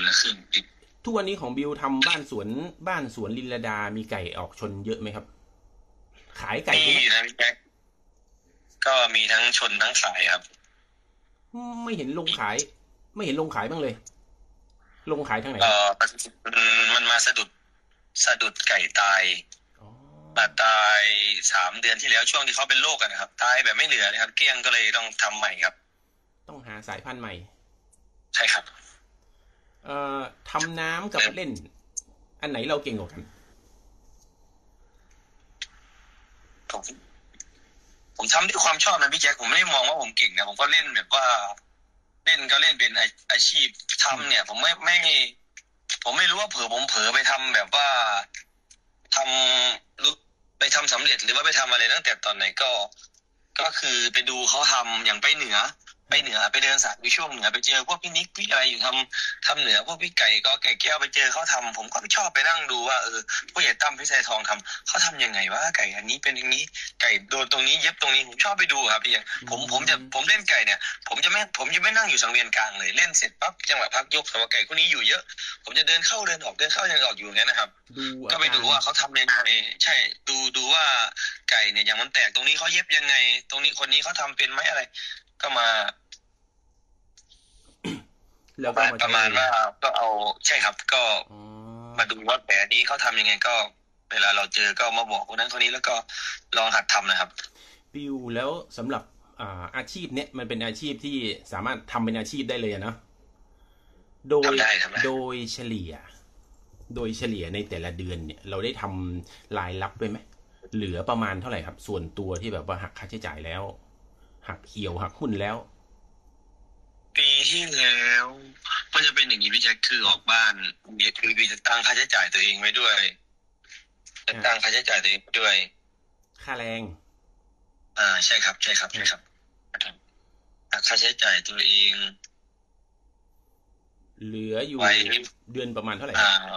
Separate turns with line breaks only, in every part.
ละครึ่ง
ทุกวันนี้ของบิวทำบ้านสวนลินลดามีไก่ออกชนเยอะไหมครับขายไก่
มีนะพี่แจ๊คก็มีทั้งชนทั้งขายครับ
ไม่เห็นลงขายบ้างเลยลงขายทางไหน
มันมาสะดุดไก่ตายมาตาย3 เดือนที่แล้วช่วงที่เขาเป็นโรคกันนะครับตายแบบไม่เหลือเลยครับเกลี้ยงก็เลยต้องทำใหม่ครับ
ต้องหาสายพันธุ์ใหม่
ใช่ครับ
ทำน้ำกับเล่นอันไหนเราเก่งกว่ากัน
ผมทำด้วยความชอบนะพี่แจ๊คผมไม่ได้มองว่าผมเก่งนะผมก็เล่นแบบว่าเล่นเป็นอาชีพทำเนี่ยผมไม่รู้ว่าผมเผลอไปทำแบบว่าทำไปทำสำเร็จหรือว่าไปทำอะไรตั้งแต่ตอนไหนก็คือไปดูเขาทำอย่างไปเหนือไปเดินสายไปช่วงเหนือไปเจอพวกพี่นิกพี่อะไรอยู่ทำเหนือพวกพี่ไก่ก็ไก่แก้วไปเจอเขาทำผมก็ชอบไปนั่งดูว่าผู้ใหญ่ตั้มพี่ชายทองทำเขาทำยังไงวะไก่อันนี้เป็นอย่างนี้ไก่โดนตรงนี้เย็บตรงนี้ผมชอบไปดูครับพี่ผมเล่นไก่เนี่ยผมจะไม่นั่งอยู่สังเวียนกลางเลยเล่นเสร็จปั๊บจังหวะพักยกแต่ว่าไก่คนนี้อยู่เยอะผมจะเดินเข้าเดินออกอยู่อย่างนั้นนะครับก็ไปดูว่าเขาทำยังไงใช่ดูว่าไก่เนี่ยอย่างมันแตกตรงนี้เขาเย็บยังไงตรงนี้คนนี้เขาทำเป็นไหมอะไรก็มาแล้วประมาณว่าก็เอาใช่ครับก็มาดูว่าแผลนี้เขาทำยังไงก็เวลาเราเจอก็มาบอกคนนั้นคนนี้แล้วก็ลองหัดทำนะครับ
บิวแล้วสำหรับอาชีพเนี้ยมันเป็นอาชีพที่สามารถทำเป็นอาชีพได้เลยนะโดยเฉลี่ยในแต่ละเดือนเนี่ยเราได้ทำรายรับไปไหมเหลือประมาณเท่าไหร่ครับส่วนตัวที่แบบว่าหักค่าใช้จ่ายแล้วหักเหี่ยวหักหุ้นแล้ว
ปีที่แล้วมันจะเป็นอย่างนี้พี่แจ็คคือออกบ้านคือจะตั้งค่าใช้จ่ายตัวเองไว้ด้วยตั้งค่าใช้จ่ายตัวเองด้วย
ค่าแรง
ใช่ครับค่าใช้จ่ายตัวเอง
เหลืออยู่เดือนประมาณเท่าไหร่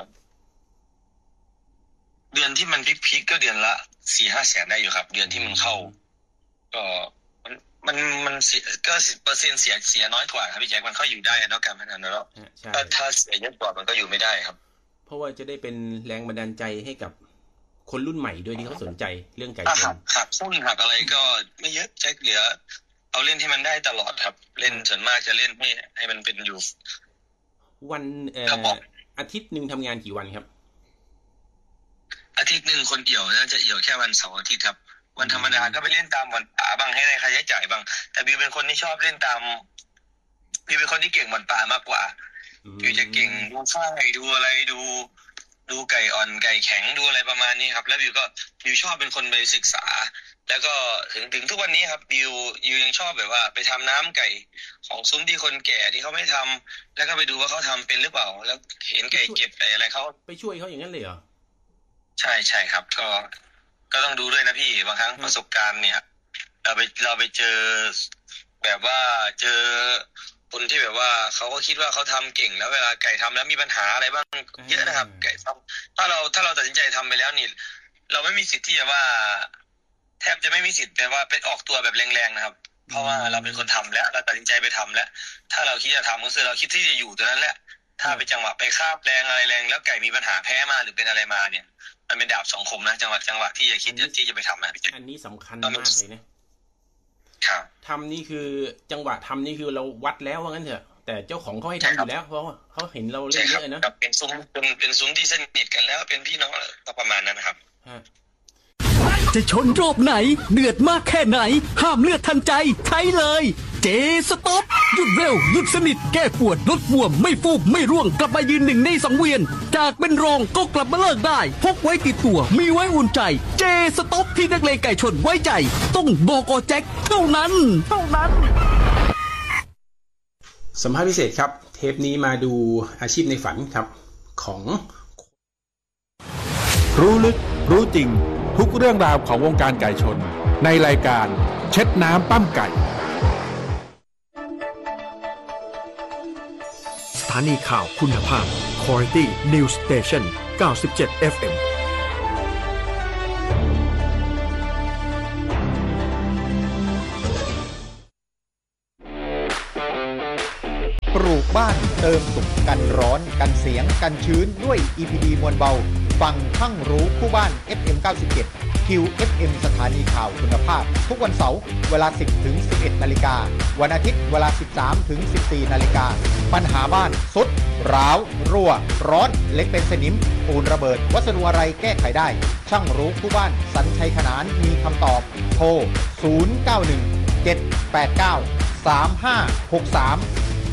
เดือนที่มันพีคก็เดือนละ 4-5 แสนได้อยู่ครับเดือนที่มันเข้าก็มันเสียก็10%เสียน้อยกว่าครับพี่แจ็คมันเข้าอยู่ได้เนาะการพนันเนาะถ้าเสียเยอะกว่ามันก็อยู่ไม่ได้ครับ
เพราะว่าจะได้เป็นแรงบันดาลใจให้กับคนรุ่นใหม่ด้วยที่เขาสนใจเรื่องไก่ชน
หักหุ้นหักอะไรก็ไม่เยอะแจ็คเหลือเอาเล่นให้มันได้ตลอดครับเล่นส่วนมากจะเล่นให้มันเป็นอยู่
วันอาทิตย์นึงทำงานกี่วันครับ
อาทิตย์นึงคนเอี่ยวน่าจะเอี่ยวแค่วันเสาร์อาทิตย์ครับวันธรรมดาก็ไปเล่นตามวันป่าบ้างให้ได้ค่าใช้จ่ายบ้างแต่บิวเป็นคนที่ชอบเล่นตามบิวเป็นคนที่เก่งวันป่ามากกว่าบิวจะเก่งดูฝ้ายดูอะไรดูไก่อ่อนไก่แข็งดูอะไรประมาณนี้ครับแล้วบิวชอบเป็นคนไปศึกษาแล้วก็ถึงทุกวันนี้ครับบิวยังชอบแบบว่าไปทำน้ำไก่ของซุ้มที่คนแก่ที่เขาไม่ทำแล้วก็ไปดูว่าเขาทำเป็นหรือเปล่าแล้วเห็นไก่เก็บไก่อะไรเขา
ไปช่วยเขาอย่างนั้นเลยเหรอ
ใช่ครับก็ต้องดูด้วยนะพี่บางครั้งประสบการณ์เนี่ยเราไปเจอแบบว่าเจอคนที่แบบว่าเขาก็คิดว่าเขาทำเก่งแล้วเวลาไก่ทำแล้วมีปัญหาอะไรบ้างเยอะนะครับไก่ทำถ้าเราตัดสินใจทำไปแล้วนี่เราไม่มีสิทธิ์ที่จะว่าแทบจะไม่มีสิทธิ์แต่ว่าไปออกตัวแบบแรงๆนะครับเพราะว่าเราเป็นคนทำแล้วเราตัดสินใจไปทำแล้วถ้าเราคิดจะทำก็คือเราคิดที่จะอยู่ตัวนั้นแหละถ้าไปจังหวะไปคาบแรงอะไรแรงแล้วไก่มีปัญหาแพ้มาหรือเป็นอะไรมาเนี่ยมันเป็นดาบสองคมนะจังหวะที่จะคิดที่จะไปทำนะพี่แจ๊ค
อันนี้สำคัญมากเลยนะครับทำนี่คือจังหวะทำนี่คือเราวัดแล้วว่างั้นเถอะแต่เจ้าของเขาให้ทำอยู่แล้วเพราะว่าเขาเห็นเราเล่นเยอะนะ
เป็นซุ้มที่สนิทกันแล้วเป็นพี่น้องก็ประมาณนั้นนะครับ
จะชนรอบไหนเดือดมากแค่ไหนห้ามเลือดทันใจใช้เลยเจสต็อปหยุดเร็วหยุดสนิทแก้ปวดลดบวมไม่ฟูบไม่ร่วงกลับมายืน1 ใน 2เวียนจากเป็นรองก็กลับมาเลิกได้พกไว้ติดตัวมีไว้อุ่นใจเจสต็อปที่นักเลงไก่ชนไว้ใจต้องบก.แจ็คเท่านั้น
สัมภาษณ์พิเศษครับเทปนี้มาดูอาชีพในฝันครับของ
รู้ลึกรู้จริงทุกเรื่องราวของวงการไก่ชนในรายการเช็ดน้ำปั้มไก่
สถานีข่าวคุณภาพ Quality News Station 97 FM
ปลูก
บ้านเติมสุขกันร้อนกันเสียงกันชื้นด้วย EPD มวลเบาฟังทั้งรู้คู่บ้าน FM 97 QFM สถานีข่าวคุณภาพทุกวันเสาร์เวลา 10 ถึง 11 นาฬิกาวันอาทิตย์เวลา 13 ถึง 14 นาฬิกาปัญหาบ้านสุดร้าวรั่วร้อนเล็กเป็นสนิมปูนระเบิดวัสดุอะไรแก้ไขได้ช่างรู้คู่บ้านสัญชัยขนานมีคำตอบโทร 091-789-3563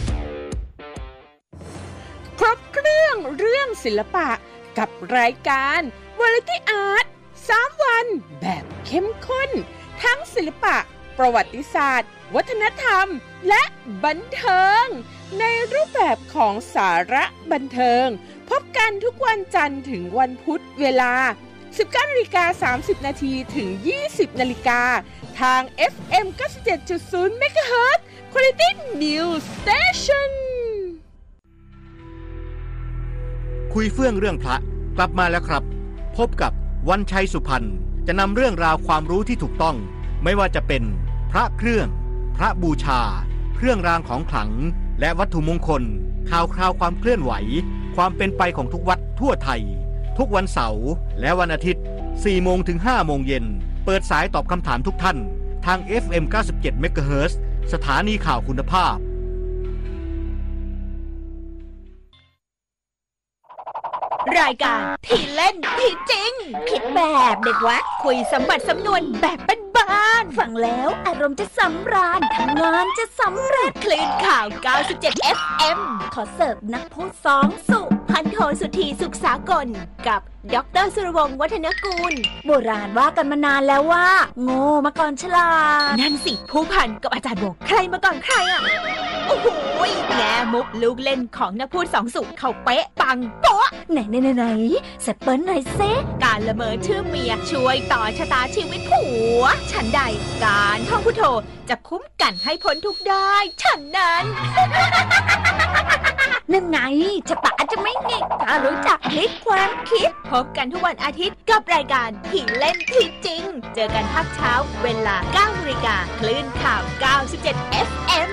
ครบเครื่องเรื่องศิลปะกับรายการ Variety Art 3 วันแบบเข้มข้นทั้งศิลปะประวัติศาสตร์วัฒนธรรมและบันเทิงในรูปแบบของสาระบันเทิงพบกันทุกวันจันทร์ถึงวันพุธเวลา 19:30 น.ถึง 20 น.ทาง FM 97.0 MHz Quality News Station
คุยเฟื่องเรื่องพระกลับมาแล้วครับพบกับวันชัยสุพรรณจะนำเรื่องราวความรู้ที่ถูกต้องไม่ว่าจะเป็นพระเครื่องพระบูชาเครื่องรางของขลังและวัตถุมงคลข่าวคราวความเคลื่อนไหวความเป็นไปของทุกวัดทั่วไทยทุกวันเสาร์และวันอาทิตย์ 4 โมงถึง 5 โมงเย็นเปิดสายตอบคำถามทุกท่านทาง FM 97 MHz สถานีข่าวคุณภาพ
รายการที่เล่นที่จริงคิดแบบเด็กวัดคุยสมบัติสำนวนแบบบ้านๆฟังแล้วอารมณ์จะสำราญทำงานจะสำเร็จคลื่นข่าว97 FM ขอเสิร์ฟนักพูด2สุพันโทสุธีสุขสากลกับดร.สุรวงศ์วัฒนกูลโบราณว่ากันมานานแล้วว่าโง่มาก่อนฉลาดนั่นสิผู้พันกับอาจารย์บอกใครมาก่อนใครอ่ะโอ้โหแง่มุกลูกเล่นของนักพูด2สุเขาเป๊ะปังโป๊ะไหนเสร็จเปิ้ลหน่อยเซการละเมอชื่อเมียช่วยต่อชะตาชีวิตผัวฉันใดการท่องพุทโธจะคุ้มกันให้พ้นทุกข์ได้ฉันนั้น นั่นไงชะตาจะไม่เง่งถ้ารู้จักพลิกความคิดพบกันทุกวันอาทิตย์กับรายการที่เล่นที่จริงเจอกันภาคเช้าเวลา 9 นาฬิกาคลื่นข่าว97 FM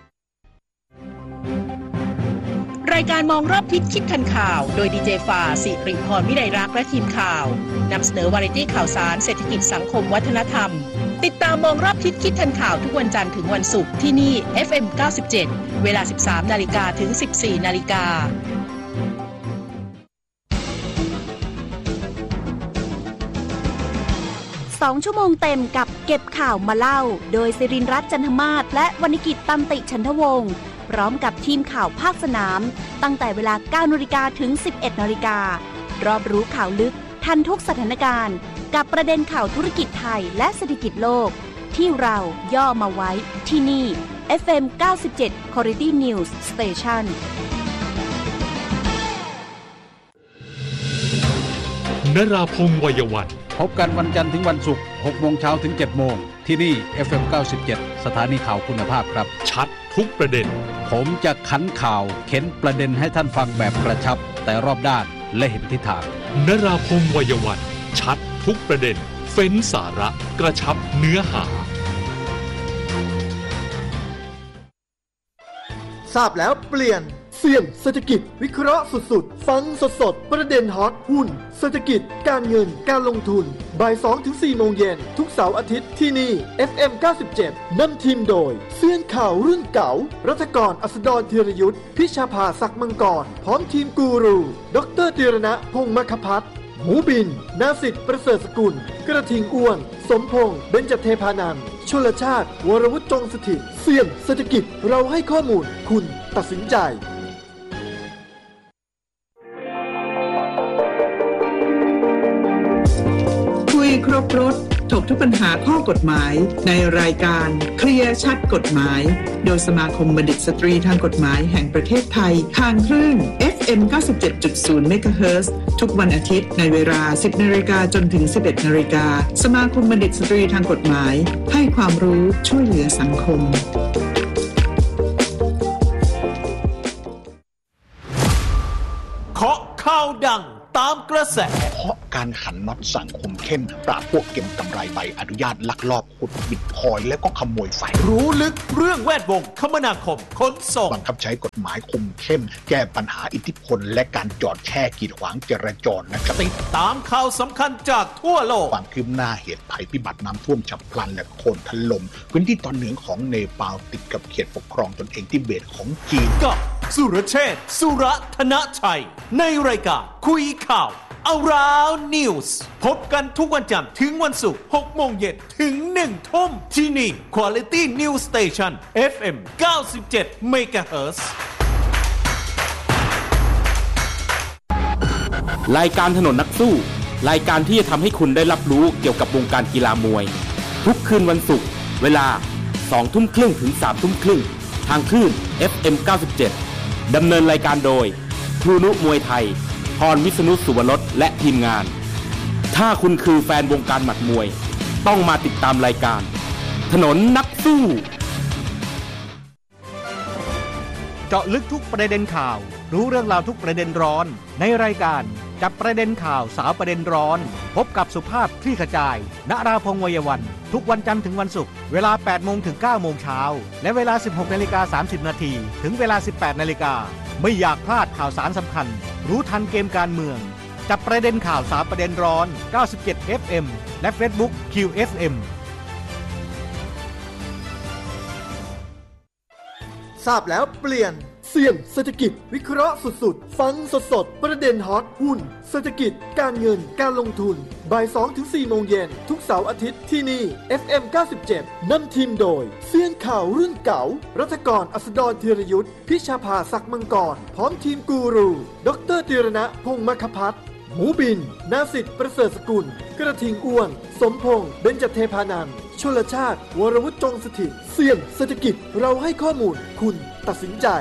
รายการมองรอบทิศคิดทันข่าวโดยดีเจฝ่าสิริพรวิไลรักษ์และทีมข่าวนำเสนอวาไรตี้ข่าวสารเศรษฐกิจสังคมวัฒนธรรมติดตามมองรอบทิศคิดทันข่าวทุกวันจันทร์ถึงวันศุกร์ที่นี่ FM 97 เวลา 13 นาฬิกาถึง 14 นาฬิกา
2 ชั่วโมงเต็มกับเก็บข่าวมาเล่าโดยศิรินทร์รัตน์จันทมาศและวรรณกิจตันติฉันทวงศ์พร้อมกับทีมข่าวภาคสนามตั้งแต่เวลา 9 นาฬิกาถึง 11 นาฬิการอบรู้ข่าวลึกทันทุกสถานการณ์กับประเด็นข่าวธุรกิจไทยและเศรษฐกิจโลกที่เราย่อมาไว้ที่นี่ FM 97 Quality News Station
นราพงษ์วัยวัน
พบกันวันจันทร์ถึงวันศุกร์ 6 โมงเช้าถึง 7 โมงที่นี่ FM 97 สถานีข่าวคุณภาพครับ
ชัดทุกประเด็น
ผมจะขันข่าวเข็นประเด็นให้ท่านฟังแบบกระชับแต่รอบด้านและเห็นทิศทาง
นราพงษ์วัยวันชัดทุกประเด็นเฟ้นสาระกระชับเนื้อหา
ทราบแล้วเปลี่ยนเสี่ยงเศรษฐกิจวิเคราะห์สุดๆฟังสดๆประเด็นฮอตหุ้นเศรษฐกิจการเงินการลงทุนบ่าย 2-4 โมงเย็นทุกเสาร์อาทิตย์ที่นี่ FM 97 นำทีมโดยเซียนข่าวรุ่นเก่ารัฐกรอัสดรธีรยุทธพิชาภาศักดิ์มังกรพร้อมทีมกูรูดร.ธีรณะพงษ์มคภัทรหมูบินนาสิทธิ์ประเสริฐสกุลกระทิงอ้วนสมพงษ์เบญจเทพานันท์ชลชาติวรวุฒิจงสถิตเสี่ยงเศรษฐกิจเราให้ข้อมูลคุณตัดสินใจ
คุยครบรถถกทุกปัญหาข้อกฎหมายในรายการเคลียร์ชัดกฎหมายโดยสมาคมบัณฑิตสตรีทางกฎหมายแห่งประเทศไทยทางคลื่น FM 97.0 MHz ทุกวันอาทิตย์ในเวลา 10 นาฬิกาจนถึง 11 นาฬิกาสมาคมบัณฑิตสตรีทางกฎหมายให้ความรู้ช่วยเหลือสังคม
เคาะข่าวดังตามกระแส
เพราะการขันน็อตสังคมเข้มปราบพวกเก็บกำไรใบอนุญาตลักลอบขุดบิตคอยน์แล้วก็ขโมยไฟ
รู้ลึกเรื่องแวดวงคมนาคมขนส่ง
บังคับใช้กฎหมายคุมเข้มแก้ปัญหาอิทธิพลและการจอดแช่กีดขวางจราจรนะครับ
ติดตามข่าวสำคัญจากทั่วโลก
ความคืบหน้าเหตุภัยพิบัติน้ำท่วมฉับพลันและโคลนถล่มพื้นที่ตอนเหนือของเนปาลติดกับเขตปกครองตนเองทิเบตของจีน
กับสุรเชษฐ์สุรธนชัยในรายการคุยข่าว Around News พบกันทุกวันจันทร์ถึงวันศุกร์ 6 โมงเย็นถึง 1 ทุ่มที่นี่ Quality News Station FM 97 MHz
รายการถนนนักสู้รายการที่จะทำให้คุณได้รับรู้เกี่ยวกับวงการกีฬามวยทุกคืนวันศุกร์เวลา 20:30 ถึง 21:30 ทางคลื่น FM 97 ดำเนินรายการโดยครูนุมวยไทยพรวิษณุสุวรสและทีมงานถ้าคุณคือแฟนวงการหมัดมวยต้องมาติดตามรายการถนนนักสู้
เจาะลึกทุกประเด็นข่าวรู้เรื่องราวทุกประเด็นร้อนในรายการจับประเด็นข่าวสาวประเด็นร้อนพบกับสุภาพคลี่ขจายณราพงษ์วัยวันทุกวันจันทร์ถึงวันศุกร์เวลา 8 โมงถึง 9 โมงเช้าและเวลา 16:30 นาทีถึงเวลา 18 นาฬิกาไม่อยากพลาดข่าวสารสำคัญรู้ทันเกมการเมืองจับประเด็นข่าวสาวประเด็นร้อน97 FM และ Facebook QFM
ทราบแล้วเปลี่ยนเสี่ยงเศรษฐกิจวิเคราะห์สุดๆฟังสดๆประเด็นฮอตหุ้นเศรษฐกิจการเงินการลงทุนบ่าย 2-4 โมงเย็นทุกเสาร์อาทิตย์ที่นี่ FM 97นำทีมโดยเซียนข่าวรุ่นเก่ารัฐกรอัสดรธีรยุทธพิชาภาศักดิ์มังกรพร้อมทีมกูรูดร.ธีรณะพงษ์มคพัฒน์หมูบินนาสิทธิ์ประเสริฐสกุลกระทิงอ้วนสมพงษ์เบญจเทพานันท์ชลชาติวรวุฒิจงสถิตเสี่ยงเศรษฐกิจเราให้ข้อมูลคุณตัดสินใจ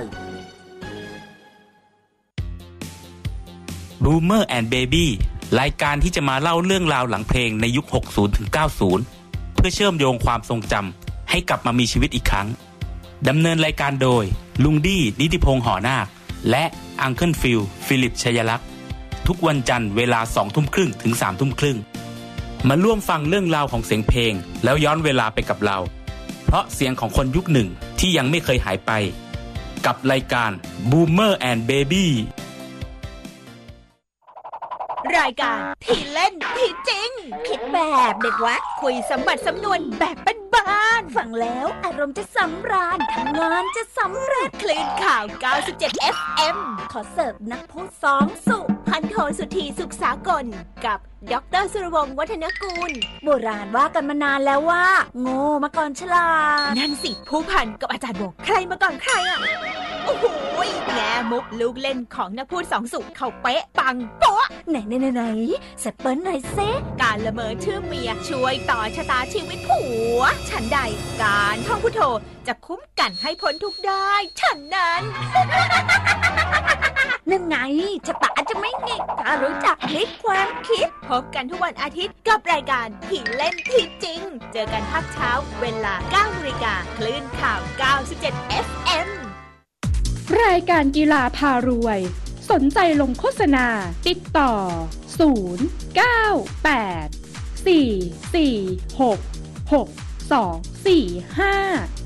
Boomer and Baby รายการที่จะมาเล่าเรื่องราวหลังเพลงในยุค 60-90 เพื่อเชื่อมโยงความทรงจำให้กลับมามีชีวิตอีกครั้งดำเนินรายการโดยลุงดี้นิติพงษ์หอนาคและอังเคิลฟิลฟิลิปชัยลักษณ์ทุกวันจันทร์เวลา 20:30 ถึง 3:30 มาร่วมฟังเรื่องราวของเสียงเพลงแล้วย้อนเวลาไปกับเราเพราะเสียงของคนยุคหนึ่งที่ยังไม่เคยหายไปกับรายการ Boomer and Baby
รายการที่เล่นที่จริงคิดแบบเด็กวัดคุยสมบัติสำนวนแบบบ้านๆฟังแล้วอารมณ์จะสำราญทำงานจะสำเร็จคลื่นข่าว97 FM ขอเสิร์ฟนักพูดสองสุพันโทสุธีสุขสากลกับดร.สุรวงศ์วัฒนกูลโบราณว่ากันมานานแล้วว่าโง่มาก่อนฉลาดนั่นสิผู้พันกับอาจารย์บอกใครมาก่อนใครอ่ะโอ้โหแง่มุกลูกเล่นของนักพูดสองสุเขาเป๊ะปังโป๊ะไหนแซปเปิ้ลหน่อยเซการละเมอชื่อเมียช่วยต่อชะตาชีวิตผัวฉันใดการท่องพุทโธจะคุ้มกันให้พ้นทุกได้ฉันนั้นนั่นไงชะตาจะไม่งิกถ้ารู้จักพลิกความคิดพบกันทุกวันอาทิตย์กับรายการที่เล่นที่จริงเจอกันภาคเช้าเวลา 9:00 นคลื่นข่าว97 FM
รายการกีฬาพารวยสนใจลงโฆษณาติดต่อ098 446 6245